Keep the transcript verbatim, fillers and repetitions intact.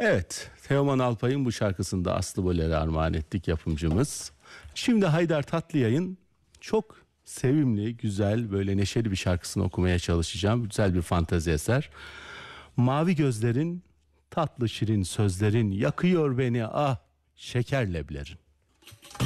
Evet, Teoman Alpay'ın bu şarkısını da Aslı Boler'e armağan ettik, yapımcımız. Şimdi Haydar Tatlıyay'ın çok sevimli, güzel, böyle neşeli bir şarkısını okumaya çalışacağım. Güzel bir fantezi eser. Mavi gözlerin, tatlı şirin sözlerin yakıyor beni, ah şeker leblerin.